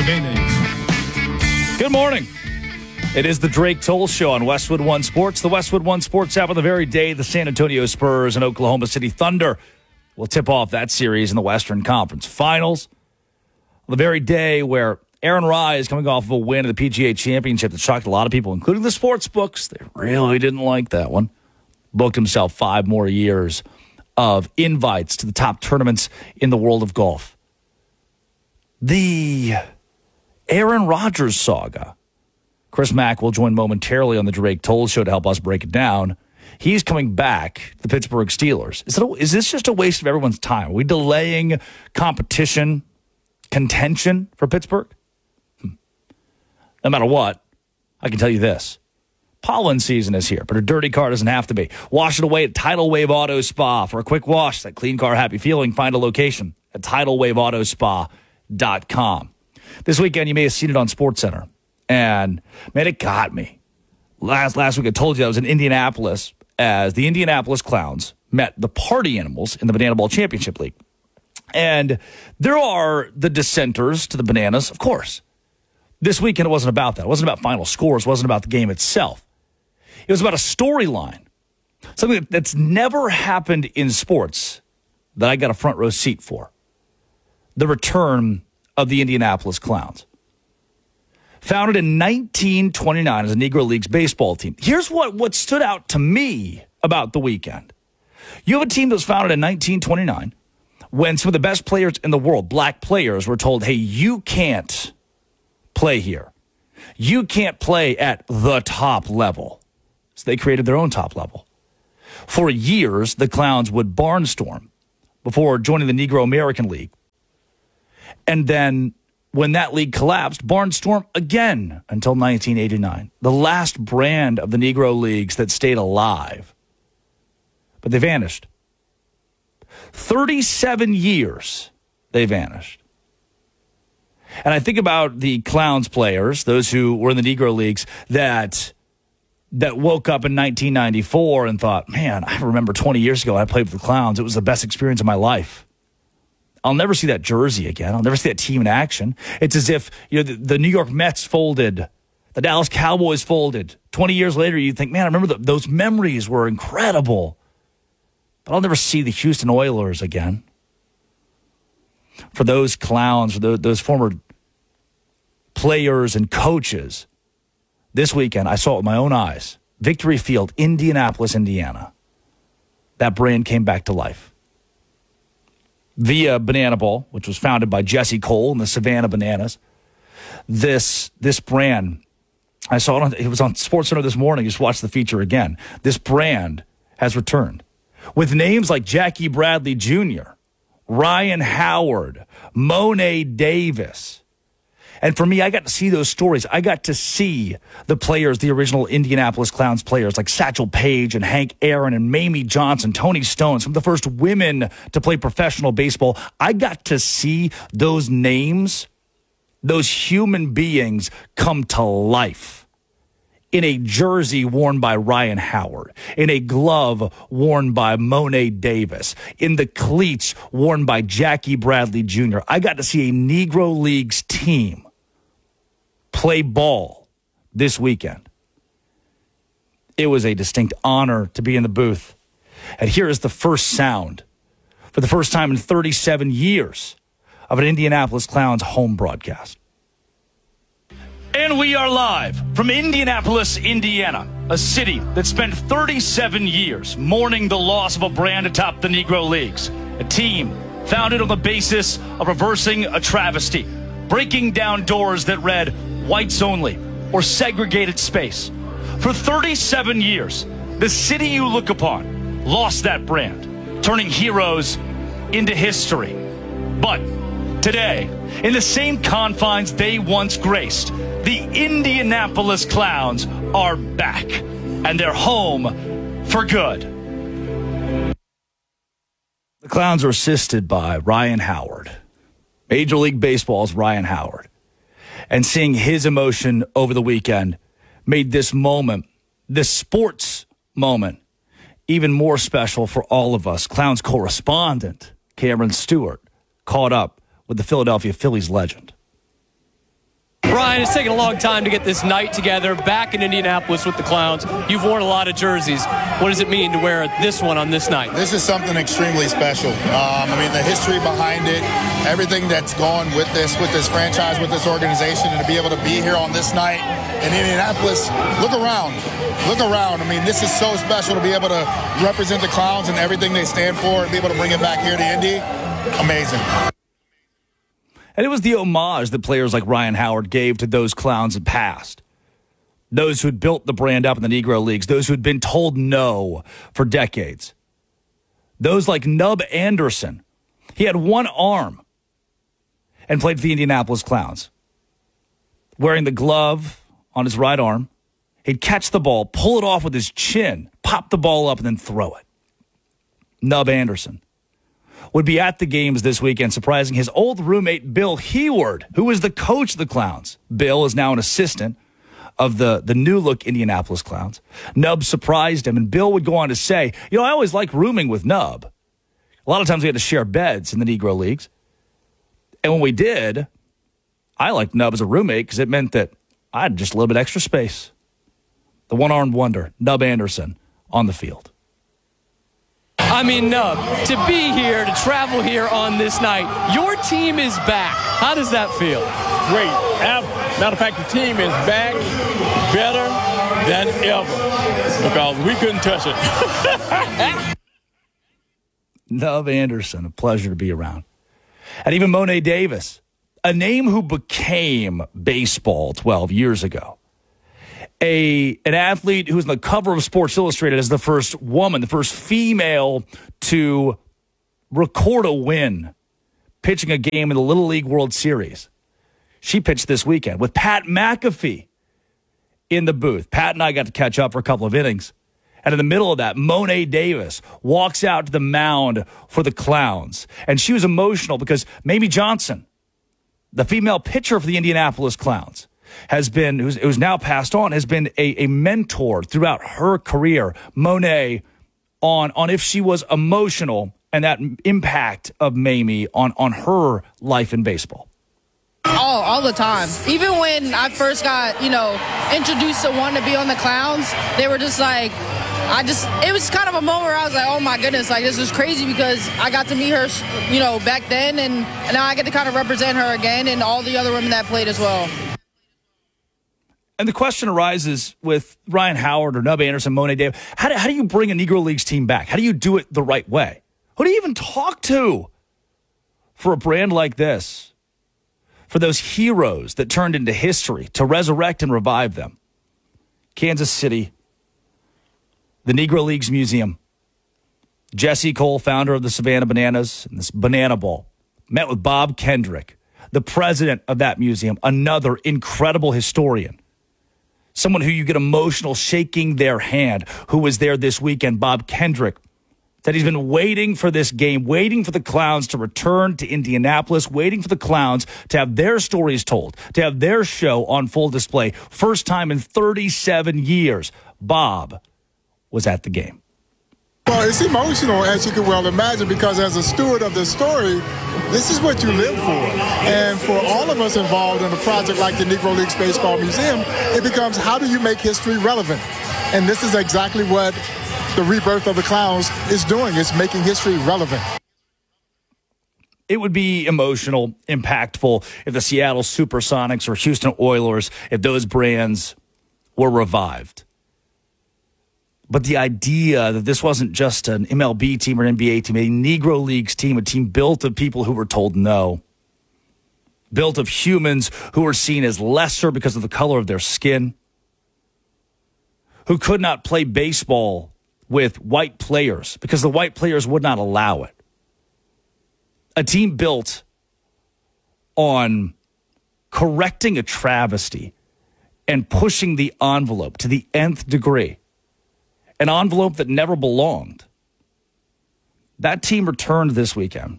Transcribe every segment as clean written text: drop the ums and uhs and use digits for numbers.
bene. Good morning. It is the Drake Toll Show on Westwood One Sports. The Westwood One Sports app on the very day the San Antonio Spurs and Oklahoma City Thunder will tip off that series in the Western Conference Finals. On the very day where Aaron Rai is coming off of a win at the PGA Championship that shocked a lot of people, including the sports books. They really didn't like that one. Booked himself 5 more years of invites to the top tournaments in the world of golf. The Aaron Rodgers saga. Chris Mack will join momentarily on the Drake Toll Show to help us break it down. He's coming back to the Pittsburgh Steelers. Is this just a waste of everyone's time? Are we delaying competition, contention for Pittsburgh? No matter what, I can tell you this. Pollen season is here, but a dirty car doesn't have to be. Wash it away at Tidal Wave Auto Spa. For a quick wash, that clean car, happy feeling, find a location at TidalWaveAutoSpa.com. This weekend, you may have seen it on SportsCenter. And, man, it got me. Last week I told you I was in Indianapolis as the Indianapolis Clowns met the Party Animals in the Banana Ball Championship League. And there are the dissenters to the Bananas, of course. This weekend it wasn't about that. It wasn't about final scores. It wasn't about the game itself. It was about a storyline. Something that's never happened in sports that I got a front row seat for. The return of the Indianapolis Clowns. Founded in 1929 as a Negro Leagues baseball team. Here's what stood out to me about the weekend. You have a team that was founded in 1929 when some of the best players in the world, black players, were told, hey, you can't play here. You can't play at the top level. So they created their own top level. For years, the Clowns would barnstorm before joining the Negro American League. And then when that league collapsed, barnstorm again until 1989. The last brand of the Negro Leagues that stayed alive. But they vanished. 37 years they vanished. And I think about the Clowns players, those who were in the Negro Leagues, that woke up in 1994 and thought, man, I remember 20 years ago I played with the Clowns. It was the best experience of my life. I'll never see that jersey again. I'll never see that team in action. It's as if the New York Mets folded, the Dallas Cowboys folded. 20 years later, you think, man, I remember those memories were incredible. But I'll never see the Houston Oilers again. For those Clowns, for those former players and coaches, this weekend I saw it with my own eyes. Victory Field, Indianapolis, Indiana. That brand came back to life. Via Banana Ball, which was founded by Jesse Cole and the Savannah Bananas. This brand, I saw it was on SportsCenter this morning. Just watched the feature again. This brand has returned with names like Jackie Bradley Jr., Ryan Howard, Monet Davis. And for me, I got to see those stories. I got to see the players, the original Indianapolis Clowns players like Satchel Paige and Hank Aaron and Mamie Johnson, Tony Stone, some of the first women to play professional baseball. I got to see those names, those human beings come to life in a jersey worn by Ryan Howard, in a glove worn by Monet Davis, in the cleats worn by Jackie Bradley Jr. I got to see a Negro Leagues team play ball this weekend. It was a distinct honor to be in the booth. And here is the first sound, for the first time in 37 years, of an Indianapolis Clowns home broadcast. And we are live from Indianapolis, Indiana, a city that spent 37 years mourning the loss of a brand atop the Negro Leagues, a team founded on the basis of reversing a travesty, breaking down doors that read whites only or segregated space. For 37 years, the city you look upon lost that brand, turning heroes into history. But today, in the same confines they once graced, the Indianapolis Clowns are back, and they're home for good. The Clowns are assisted by Ryan Howard, Major League Baseball's Ryan Howard. And seeing his emotion over the weekend made this moment, this sports moment, even more special for all of us. Clowns correspondent Cameron Stewart caught up with the Philadelphia Phillies legend. Ryan, it's taken a long time to get this night together back in Indianapolis with the Clowns. You've worn a lot of jerseys. What does it mean to wear this one on this night? This is something extremely special. The history behind it, everything that's gone with this franchise, with this organization, and to be able to be here on this night in Indianapolis, look around. This is so special to be able to represent the Clowns and everything they stand for and be able to bring it back here to Indy. Amazing. And it was the homage that players like Ryan Howard gave to those Clowns in past. Those who had built the brand up in the Negro Leagues, those who had been told no for decades. Those like Nub Anderson. He had one arm and played for the Indianapolis Clowns. Wearing the glove on his right arm, he'd catch the ball, pull it off with his chin, pop the ball up, and then throw it. Nub Anderson would be at the games this weekend, surprising his old roommate, Bill Heward, who was the coach of the Clowns. Bill is now an assistant of the new-look Indianapolis Clowns. Nub surprised him, and Bill would go on to say, I always liked rooming with Nub. A lot of times we had to share beds in the Negro Leagues. And when we did, I liked Nub as a roommate because it meant that I had just a little bit extra space. The one-armed wonder, Nub Anderson, on the field. Nub, to be here, to travel here on this night, your team is back. How does that feel? Great. Matter of fact, the team is back better than ever because we couldn't touch it. Nub Anderson, a pleasure to be around. And even Mo'ne Davis, a name who became baseball 12 years ago. An athlete who was on the cover of Sports Illustrated as the first woman, the first female to record a win pitching a game in the Little League World Series. She pitched this weekend with Pat McAfee in the booth. Pat and I got to catch up for a couple of innings. And in the middle of that, Mo'ne Davis walks out to the mound for the Clowns. And she was emotional because Mamie Johnson, the female pitcher for the Indianapolis Clowns, who's now passed on, has been a mentor throughout her career. Mo'ne, on if she was emotional and that impact of Mamie on her life in baseball. All the time. Even when I first got, introduced to wanting to be on the Clowns, they were just like, it was kind of a moment where I was like, oh my goodness, like this is crazy because I got to meet her, back then, and now I get to kind of represent her again and all the other women that played as well. And the question arises with Ryan Howard or Nub Anderson, Mo'ne Davis, how do you bring a Negro Leagues team back? How do you do it the right way? Who do you even talk to for a brand like this? For those heroes that turned into history, to resurrect and revive them. Kansas City, the Negro Leagues Museum, Jesse Cole, founder of the Savannah Bananas and this Banana Ball, met with Bob Kendrick, the president of that museum, another incredible historian, someone who you get emotional shaking their hand, who was there this weekend. Bob Kendrick said he's been waiting for this game, waiting for the Clowns to return to Indianapolis, waiting for the Clowns to have their stories told, to have their show on full display. First time in 37 years, Bob was at the game. Well, it's emotional, as you can well imagine, because as a steward of the story, this is what you live for. And for all of us involved in a project like the Negro Leagues Baseball Museum, it becomes how do you make history relevant? And this is exactly what the rebirth of the Clowns is doing. It's making history relevant. It would be emotional, impactful if the Seattle Supersonics or Houston Oilers, if those brands were revived. But the idea that this wasn't just an MLB team or NBA team, a Negro Leagues team, a team built of people who were told no, built of humans who were seen as lesser because of the color of their skin, who could not play baseball with white players because the white players would not allow it. A team built on correcting a travesty and pushing the envelope to the nth degree. An envelope that never belonged. That team returned this weekend.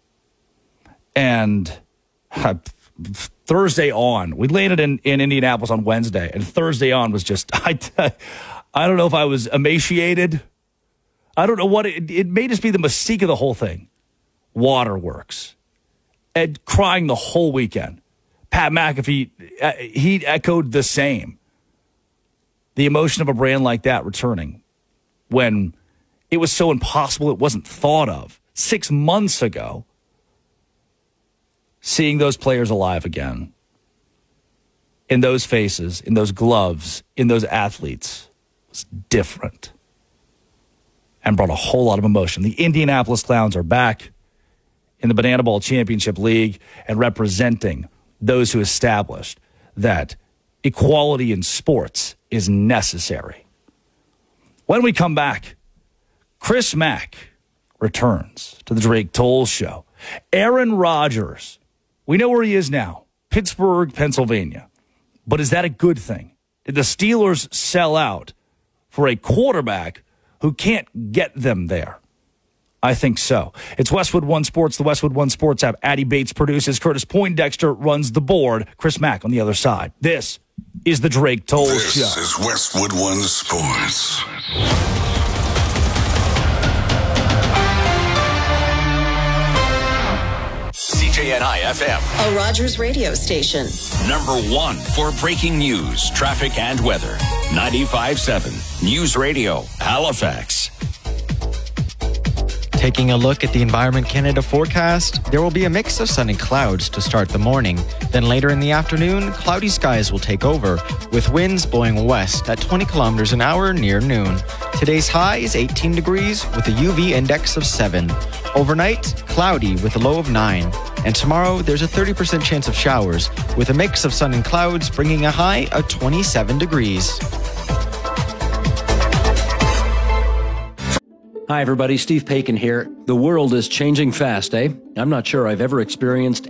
And Thursday on, we landed in Indianapolis on Wednesday, and Thursday on was just, I don't know if I was emaciated. I don't know what, it may just be the mystique of the whole thing. Waterworks. Ed crying the whole weekend. Pat McAfee, he echoed the same. The emotion of a brand like that returning when it was so impossible it wasn't thought of 6 months ago. Seeing those players alive again, in those faces, in those gloves, in those athletes, was different and brought a whole lot of emotion. The Indianapolis Clowns are back in the Banana Ball Championship League and representing those who established that equality in sports is necessary. When we come back, Chris Mack returns to the Drake Toll Show. Aaron Rodgers, we know where he is now, Pittsburgh, Pennsylvania. But is that a good thing? Did the Steelers sell out for a quarterback who can't get them there? I think so. It's Westwood One Sports, the Westwood One Sports app. Addie Bates produces. Curtis Poindexter runs the board. Chris Mack on the other side. This is the Drake Toll Show. This is Westwood One Sports. CJNI FM, a Rogers radio station. #1 for breaking news, traffic, and weather. 95.7 News Radio, Halifax. Taking a look at the Environment Canada forecast, there will be a mix of sun and clouds to start the morning. Then later in the afternoon, cloudy skies will take over, with winds blowing west at 20 kilometers an hour near noon. Today's high is 18 degrees with a UV index of 7. Overnight, cloudy with a low of 9. And tomorrow, there's a 30% chance of showers, with a mix of sun and clouds bringing a high of 27 degrees. Hi, everybody. Steve Paikin here. The world is changing fast, eh? I'm not sure I've ever experienced